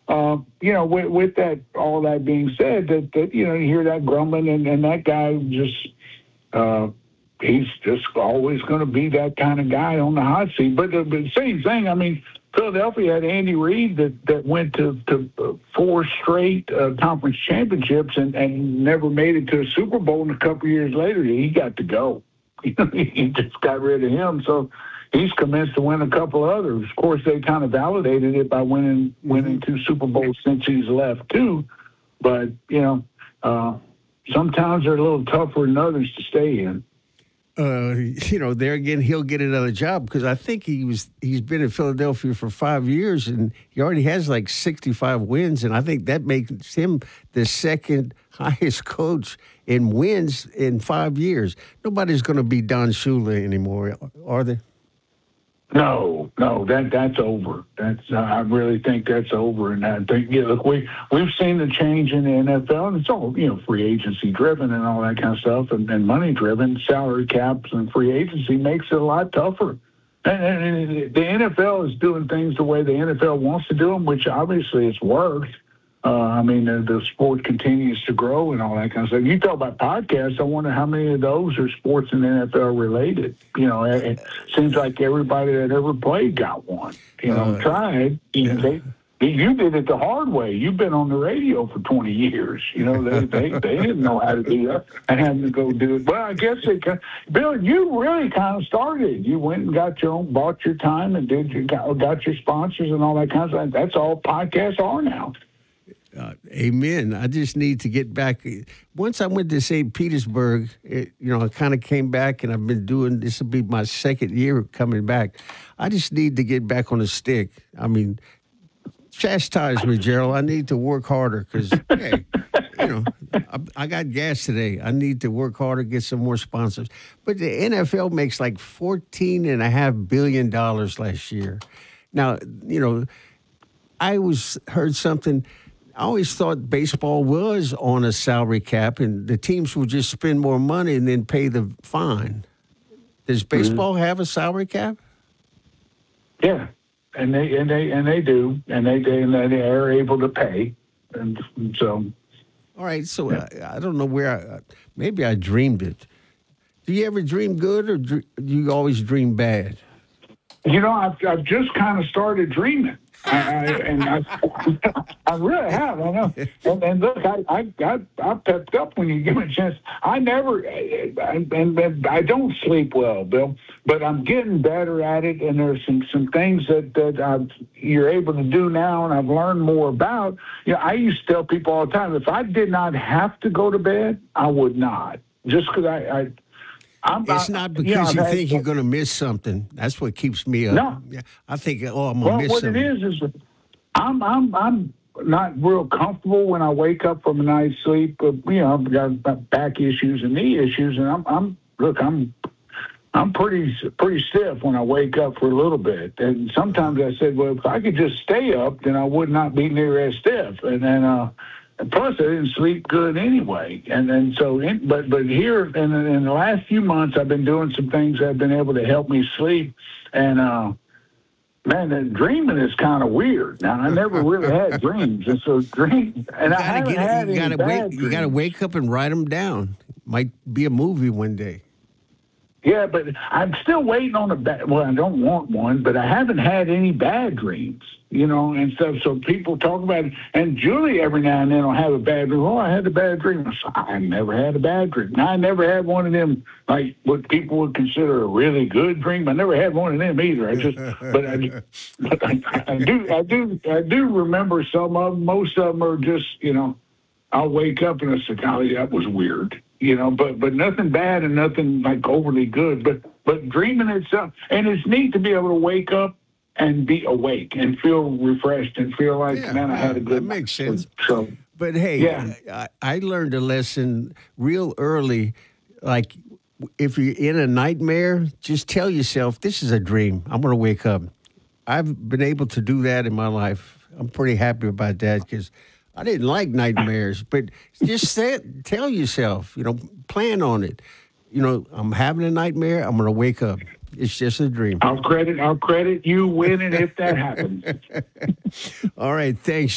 with that, all that being said, that you hear that grumbling, and that guy just, he's just always going to be that kind of guy on the hot seat. But the same thing. I mean, Philadelphia had Andy Reid that went to four straight conference championships and never made it to a Super Bowl. And a couple years later, he got to go. He just got rid of him. So he's commenced to win a couple others. Of course, they kind of validated it by winning two Super Bowls since he's left too. But sometimes they're a little tougher than others to stay in. There again, he'll get another job because I think he's been in Philadelphia for 5 years and he already has like 65 wins, and I think that makes him the second highest coach in wins in 5 years. Nobody's going to be Don Shula anymore, are they? No, that's over. I really think that's over, and I think look, we've seen the change in the NFL, and it's all free agency driven and all that kind of stuff, and money driven. Salary caps and free agency makes it a lot tougher. And the NFL is doing things the way the NFL wants to do them, which obviously it's worked. The sport continues to grow and all that kind of stuff. You talk about podcasts. I wonder how many of those are sports and NFL related. It seems like everybody that ever played got one. Tried. You did it the hard way. You've been on the radio for 20 years. They didn't know how to do that and had to go do it. Well, I guess Bill, you really kind of started. You went and bought your time and got your sponsors and all that kind of stuff. That's all podcasts are now. Amen. I just need to get back. Once I went to St. Petersburg, I kind of came back, and I've been doing this. Will be my second year coming back. I just need to get back on the stick. Chastise me, Gerald. I need to work harder because, hey, I got gas today. I need to work harder, get some more sponsors. But the NFL makes like $14.5 billion last year. Now, I heard something. I always thought baseball was on a salary cap, and the teams would just spend more money and then pay the fine. Does baseball have a salary cap? Yeah, and they do, and they are able to pay, and so. All right, so I don't know where. Maybe I dreamed it. Do you ever dream good, or do you always dream bad? I've just kind of started dreaming. I really have. I know. And look, I pepped up when you give me a chance. I don't sleep well, Bill, but I'm getting better at it. And there's some things that you're able to do now, and I've learned more about. I used to tell people all the time, if I did not have to go to bed, I would not. Just because it's not because you think you're going to miss something. That's what keeps me up. No. I think, I'm going to miss something. What it is I'm not real comfortable when I wake up from a night's sleep. I've got back issues and knee issues, and I'm pretty stiff when I wake up for a little bit. And sometimes I said, well, if I could just stay up, then I would not be near as stiff. And then and plus, I didn't sleep good anyway. And then but here in the last few months, I've been doing some things that have been able to help me sleep. And the dreaming is kind of weird. Now, I never really had dreams, and so you got to wake up and write them down. Might be a movie one day. Yeah, but I'm still waiting on I don't want one, but I haven't had any bad dreams, and stuff. So people talk about it. And Julie every now and then will have a bad dream. Oh, I had a bad dream. I never had a bad dream. I never had one of them, like what people would consider a really good dream. I never had one of them either. I do remember some of them. Most of them are just, I'll wake up and I say, golly, that was weird. But nothing bad and nothing like overly good. But dreaming itself, and it's neat to be able to wake up and be awake and feel refreshed and feel like, man, I had a good. That makes sense. So, but hey, I learned a lesson real early. Like, if you're in a nightmare, just tell yourself, "This is a dream. I'm going to wake up." I've been able to do that in my life. I'm pretty happy about that because I didn't like nightmares, but just tell yourself, plan on it. I'm having a nightmare. I'm going to wake up. It's just a dream. I'll credit you winning if that happens. All right. Thanks.